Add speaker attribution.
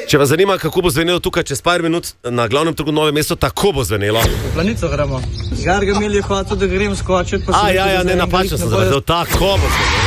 Speaker 1: Če vas zanima, kako bo zvenelo tukaj čez par minut na glavnem trgu Nove mesto, tako bo zvenelo.
Speaker 2: V Planico gremo. Gargamel je hotel, da grem skočiti.
Speaker 1: Ne, napačno sem zavedel, tako bo zvenelo.